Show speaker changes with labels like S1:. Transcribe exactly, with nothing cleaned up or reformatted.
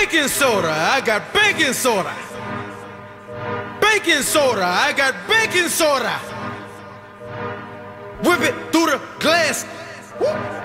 S1: baking soda, I got baking soda. Baking soda, I got baking soda. Whip it through the glass. Woo.